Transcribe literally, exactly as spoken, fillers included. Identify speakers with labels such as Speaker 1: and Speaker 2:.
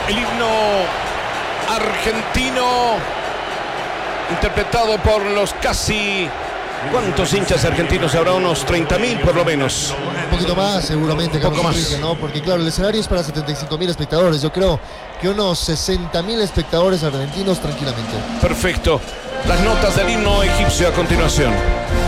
Speaker 1: el himno argentino, interpretado por los casi... ¿Cuántos hinchas argentinos habrá? Unos treinta mil por lo menos.
Speaker 2: Un poquito más, seguramente.
Speaker 1: Un poco más.
Speaker 2: Dice, ¿no? Porque claro, el escenario es para setenta y cinco mil espectadores. Yo creo que unos sesenta mil espectadores argentinos tranquilamente.
Speaker 1: Perfecto. Las notas del himno egipcio a continuación.